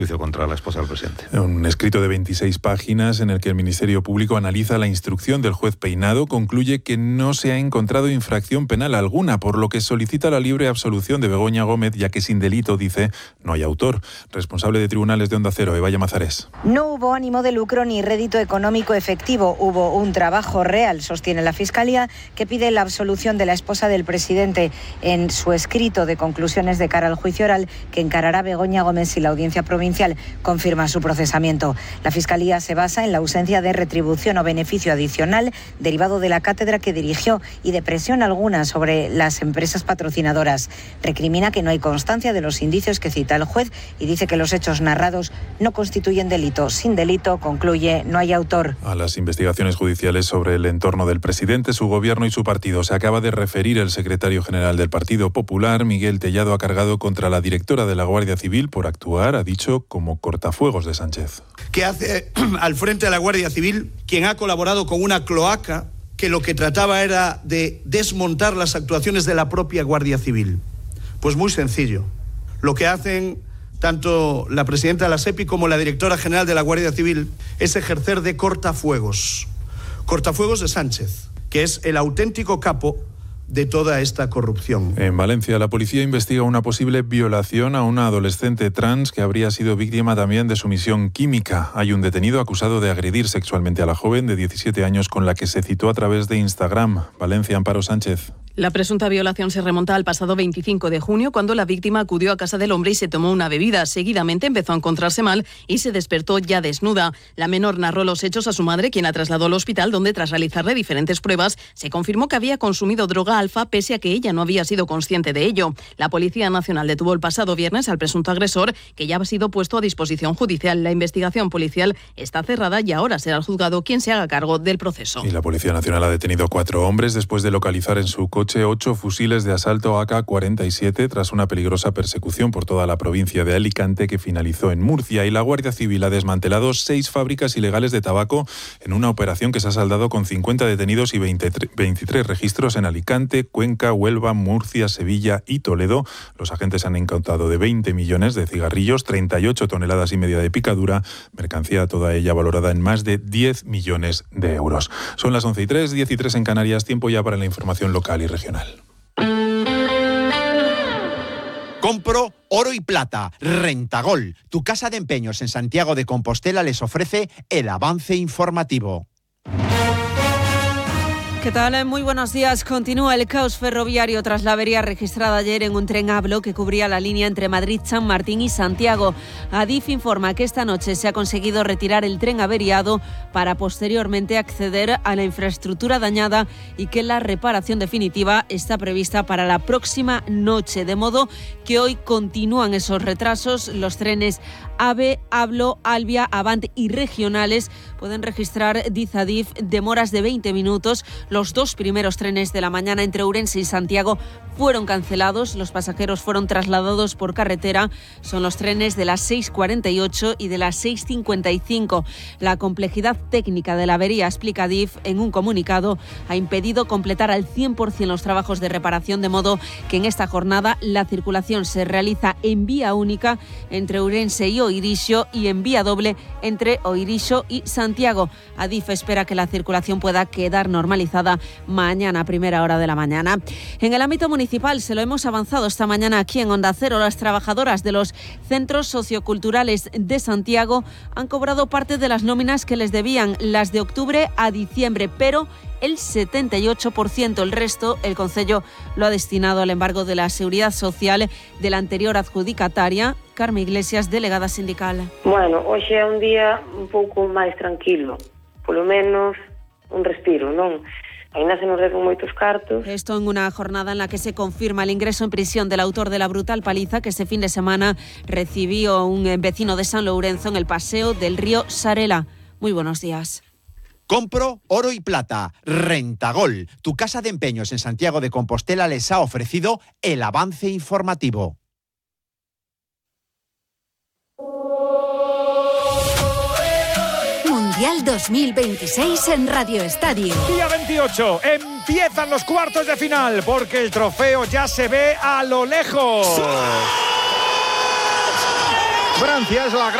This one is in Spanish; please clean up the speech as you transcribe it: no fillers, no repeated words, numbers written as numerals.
juicio contra la esposa del presidente. Un escrito de 26 páginas en el que el Ministerio Público analiza la instrucción del juez Peinado, concluye que no se ha encontrado infracción penal alguna, por lo que solicita la libre absolución de Begoña Gómez, ya que sin delito, dice, no hay autor. Responsable de tribunales de Onda Cero, Eva Llamazares. No hubo ánimo de lucro ni rédito económico efectivo. Hubo un trabajo real, sostiene la Fiscalía, que pide la absolución de la esposa del presidente. En su escrito de conclusiones de cara al juicio oral que encarará Begoña Gómez y la Audiencia Provincial confirma su procesamiento. La Fiscalía se basa en la ausencia de retribución o beneficio adicional derivado de la cátedra que dirigió y de presión alguna sobre las empresas patrocinadoras. Recrimina que no hay constancia de los indicios que cita el juez y dice que los hechos narrados no constituyen delito. Sin delito, concluye, no hay autor. A las investigaciones judiciales sobre el entorno del presidente, su gobierno y su partido se acaba de referir el secretario general del Partido Popular, Miguel Tellado, ha cargado contra la directora de la Guardia Civil por actuar, ha dicho, como cortafuegos de Sánchez. ¿Qué hace al frente de la Guardia Civil quien ha colaborado con una cloaca que lo que trataba era de desmontar las actuaciones de la propia Guardia Civil? Pues muy sencillo. Lo que hacen tanto la presidenta de la SEPI como la directora general de la Guardia Civil es ejercer de cortafuegos. Cortafuegos de Sánchez, que es el auténtico capo de toda esta corrupción. En Valencia, la policía investiga una posible violación a una adolescente trans que habría sido víctima también de sumisión química. Hay un detenido acusado de agredir sexualmente a la joven de 17 años con la que se citó a través de Instagram. Valencia, Amparo Sánchez. La presunta violación se remonta al pasado 25 de junio, cuando la víctima acudió a casa del hombre y se tomó una bebida. Seguidamente empezó a encontrarse mal y se despertó ya desnuda. La menor narró los hechos a su madre, quien la trasladó al hospital, donde tras realizarle diferentes pruebas se confirmó que había consumido droga alfa, pese a que ella no había sido consciente de ello. La Policía Nacional detuvo el pasado viernes al presunto agresor, que ya ha sido puesto a disposición judicial. La investigación policial está cerrada y ahora será el juzgado quien se haga cargo del proceso. Y la Policía Nacional ha detenido 4 hombres después de localizar en su coche 8 fusiles de asalto AK-47 tras una peligrosa persecución por toda la provincia de Alicante que finalizó en Murcia. Y la Guardia Civil ha desmantelado 6 fábricas ilegales de tabaco en una operación que se ha saldado con 50 detenidos y 23 registros en Alicante, Cuenca, Huelva, Murcia, Sevilla y Toledo. Los agentes han incautado de 20 millones de cigarrillos, 38 toneladas y media de picadura, mercancía toda ella valorada en más de 10 millones de euros. Son las 11:03, 10:03 en Canarias, tiempo ya para la información local y regional. Compro oro y plata. Rentagol, tu casa de empeños en Santiago de Compostela, les ofrece el avance informativo. ¿Qué tal? Muy buenos días. Continúa el caos ferroviario tras la avería registrada ayer en un tren Ablo que cubría la línea entre Madrid, San Martín y Santiago. Adif informa que esta noche se ha conseguido retirar el tren averiado para posteriormente acceder a la infraestructura dañada y que la reparación definitiva está prevista para la próxima noche. De modo que hoy continúan esos retrasos. Los trenes AVE, Ablo, Albia, Avant y regionales pueden registrar, dice Adif, demoras de 20 minutos. Los 2 primeros trenes de la mañana entre Ourense y Santiago fueron cancelados. Los pasajeros fueron trasladados por carretera. Son los trenes de las 6:48 y de las 6:55. La complejidad técnica de la avería, explica Adif en un comunicado, ha impedido completar al 100% los trabajos de reparación, de modo que en esta jornada la circulación se realiza en vía única entre Ourense y Oirixo y en vía doble entre Oirixo y Santiago. Adif espera que la circulación pueda quedar normalizada mañana a primera hora de la mañana. En el ámbito municipal se lo hemos avanzado esta mañana aquí en Onda Cero. Las trabajadoras de los centros socioculturales de Santiago han cobrado parte de las nóminas que les debían, las de octubre a diciembre, pero el 78%, el resto, el concello lo ha destinado al embargo de la Seguridad Social de la anterior adjudicataria. Carmen Iglesias, delegada sindical. Bueno, hoxe é un día un pouco máis tranquilo, polo menos un respiro, non? Ainda se nos deben moitos cartos. Esto en una jornada en la que se confirma el ingreso en prisión del autor de la brutal paliza que este fin de semana recibió un vecino de San Lourenzo en el paseo del río Sarela. Muy buenos días. Compro oro y plata. Rentagol, tu casa de empeños en Santiago de Compostela, les ha ofrecido el avance informativo. Mundial 2026 en Radio Estadio. Día 28, empiezan los cuartos de final porque el trofeo ya se ve a lo lejos. Francia es la gran